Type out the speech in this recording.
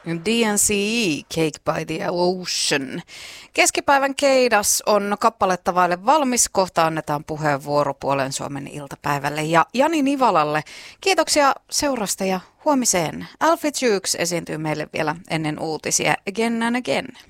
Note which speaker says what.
Speaker 1: DNCE, Cake by the Ocean. Keskipäivän keidas on kappaletta vaille valmis. Kohta annetaan puheenvuoro Puolen Suomen iltapäivälle ja Jani Nivalalle. Kiitoksia seurasta ja huomiseen. Alfred Jukes esiintyy meille vielä ennen uutisia Again and Again.